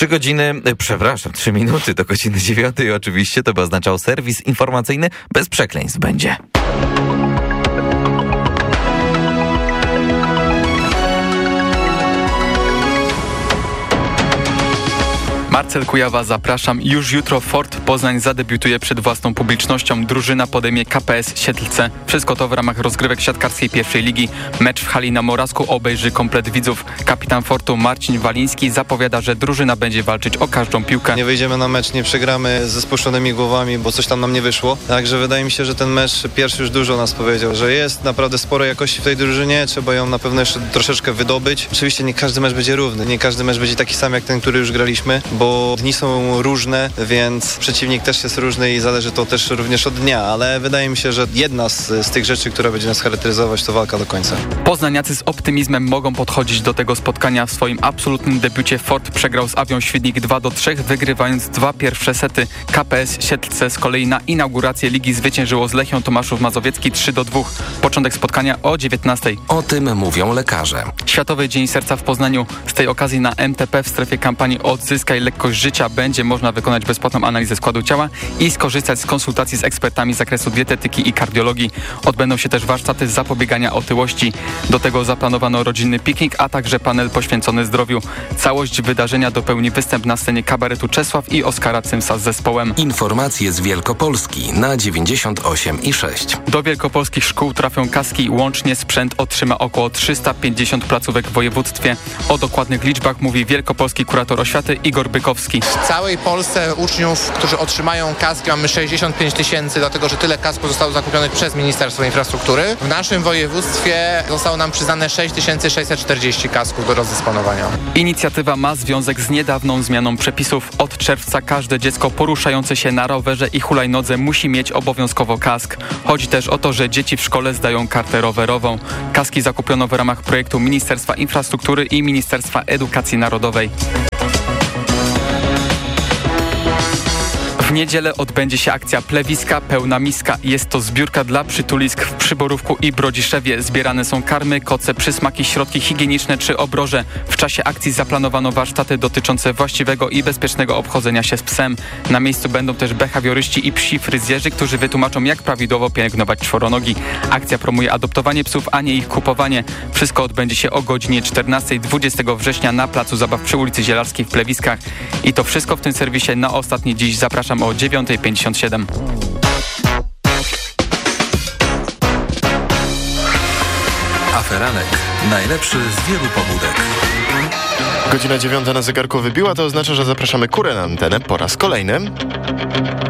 3 minuty do godziny 9 oczywiście, to by oznaczał serwis informacyjny bez przekleństw będzie. Marcel Kujawa, zapraszam. Już jutro Fort Poznań zadebiutuje przed własną publicznością. Drużyna podejmie KPS Siedlce. Wszystko to w ramach rozgrywek siatkarskiej pierwszej ligi. Mecz w hali na Morawsku obejrzy komplet widzów. Kapitan Fortu Marcin Waliński zapowiada, że drużyna będzie walczyć o każdą piłkę. Nie wyjdziemy na mecz, nie przegramy ze spuszczonymi głowami, bo coś tam nam nie wyszło. Także wydaje mi się, że ten mecz pierwszy już dużo nas powiedział, że jest naprawdę sporo jakości w tej drużynie, trzeba ją na pewno jeszcze troszeczkę wydobyć. Oczywiście nie każdy mecz będzie równy, nie każdy mecz będzie taki sam jak ten, który już graliśmy, bo dni są różne, więc przeciwnik też jest różny i zależy to też również od dnia, ale wydaje mi się, że jedna z tych rzeczy, która będzie nas charakteryzować, to walka do końca. Poznaniacy z optymizmem mogą podchodzić do tego spotkania. W swoim absolutnym debiucie Fort przegrał z Awią Świdnik 2-3, wygrywając 2 pierwsze sety. KPS Siedlce z kolei na inaugurację ligi zwyciężyło z Lechią Tomaszów Mazowiecki 3-2. Początek spotkania o 19:00. O tym mówią lekarze. Światowy Dzień Serca w Poznaniu. Z tej okazji na MTP w strefie kampanii Odzyskaj lekkość życia będzie można wykonać bezpłatną analizę składu ciała i skorzystać z konsultacji z ekspertami z zakresu dietetyki i kardiologii. Odbędą się też warsztaty zapobiegania otyłości. Do tego zaplanowano rodzinny piknik, a także panel poświęcony zdrowiu. Całość wydarzenia dopełni występ na scenie kabaretu Czesław i Oskara Cymsa z zespołem. Informacje z Wielkopolski na 98,6. Do wielkopolskich szkół trafią kaski. Łącznie sprzęt otrzyma około 350 placówek w województwie. O dokładnych liczbach mówi wielkopolski kurator oświaty Igor Bykowski. W całej Polsce uczniów, którzy otrzymają kaski, mamy 65 000, dlatego że tyle kasków zostało zakupionych przez Ministerstwo Infrastruktury. W naszym województwie zostało nam przyznane 6640 kasków do rozdysponowania. Inicjatywa ma związek z niedawną zmianą przepisów. Od czerwca każde dziecko poruszające się na rowerze i hulajnodze musi mieć obowiązkowo kask. Chodzi też o to, że dzieci w szkole zdają kartę rowerową. Kaski zakupiono w ramach projektu Ministerstwa Infrastruktury i Ministerstwa Edukacji Narodowej. W niedzielę odbędzie się akcja Plewiska Pełna Miska. Jest to zbiórka dla przytulisk w Przyborówku i Brodziszewie. Zbierane są karmy, koce, przysmaki, środki higieniczne czy obroże. W czasie akcji zaplanowano warsztaty dotyczące właściwego i bezpiecznego obchodzenia się z psem. Na miejscu będą też behawioryści i psi fryzjerzy, którzy wytłumaczą, jak prawidłowo pielęgnować czworonogi. Akcja promuje adoptowanie psów, a nie ich kupowanie. Wszystko odbędzie się o godzinie 14 20 września na Placu Zabaw przy ulicy Zielarskiej w Plewiskach. I to wszystko w tym serwisie. Na ostatni dziś zapraszam o 9:57. Aferanek. Najlepszy z wielu pobudek. Godzina 9 na zegarku wybiła, to oznacza, że zapraszamy Kurę na antenę po raz kolejny.